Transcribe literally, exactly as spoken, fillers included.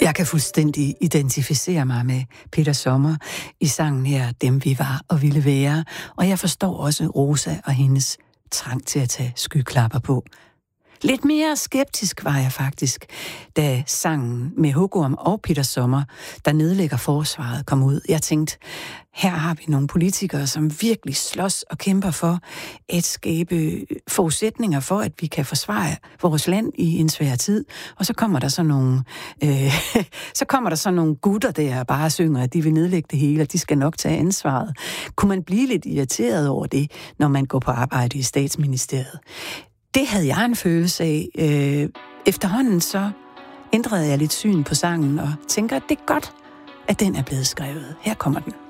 Jeg kan fuldstændig identificere mig med Peter Sommer i sangen her, Dem vi var og ville være, og jeg forstår også Rosa og hendes trang til at tage skyklapper på. Lidt mere skeptisk var jeg faktisk, da sangen med Hugorm og Peter Sommer, der nedlægger forsvaret, kom ud. Jeg tænkte, her har vi nogle politikere, som virkelig slås og kæmper for at skabe forudsætninger for, at vi kan forsvare vores land i en svær tid. Og så kommer der så nogle, øh, så kommer der så nogle gutter der og bare synger, at de vil nedlægge det hele, og de skal nok tage ansvaret. Kunne man blive lidt irriteret over det, når man går på arbejde i Statsministeriet? Det havde jeg en følelse af. Øh, efterhånden så ændrede jeg lidt syn på sangen og tænker, at det er godt, at den er blevet skrevet. Her kommer den.